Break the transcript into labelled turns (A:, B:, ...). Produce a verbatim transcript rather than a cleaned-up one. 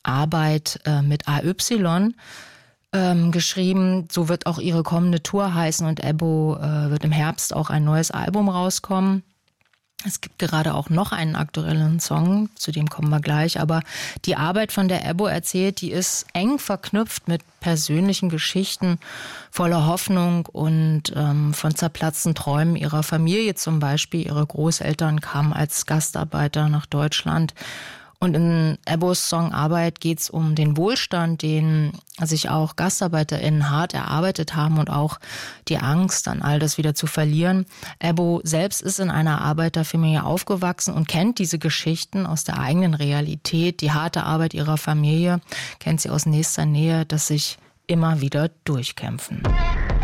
A: Arbeit äh, mit A Y ähm, geschrieben. So wird auch ihre kommende Tour heißen und Ebbo äh, wird im Herbst auch ein neues Album rauskommen. Es gibt gerade auch noch einen aktuellen Song, zu dem kommen wir gleich, aber die Arbeit, von der Ebbo erzählt, die ist eng verknüpft mit persönlichen Geschichten voller Hoffnung und ähm, von zerplatzten Träumen ihrer Familie zum Beispiel. Ihre Großeltern kamen als Gastarbeiter nach Deutschland. Und in Ebbos Song Arbeit geht's um den Wohlstand, den sich auch GastarbeiterInnen hart erarbeitet haben und auch die Angst, dann all das wieder zu verlieren. Ebbo selbst ist in einer Arbeiterfamilie aufgewachsen und kennt diese Geschichten aus der eigenen Realität. Die harte Arbeit ihrer Familie kennt sie aus nächster Nähe, das sich immer wieder durchkämpfen.